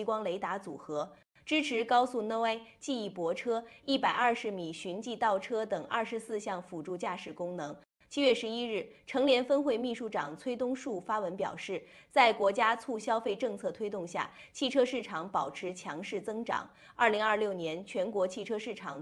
光雷达组合，支持高速 NOA 记忆泊车、120米循迹倒车等24项辅助驾驶功能。7月11日，乘联分会秘书长崔东树发文表示，在国家促消费政策推动下，汽车市场保持强势增长。2026年全国汽车市场